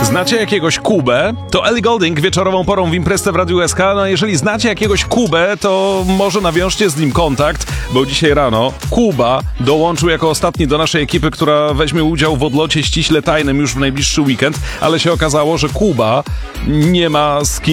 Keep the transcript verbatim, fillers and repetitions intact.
Znacie jakiegoś Kubę? To Ellie Goulding wieczorową porą w Imprezce w Radiu S K. No jeżeli znacie jakiegoś Kubę, to może nawiążcie z nim kontakt, bo dzisiaj rano Kuba dołączył jako ostatni do naszej ekipy, która weźmie udział w odlocie ściśle tajnym już w najbliższy weekend, ale się okazało, że Kuba nie ma z kim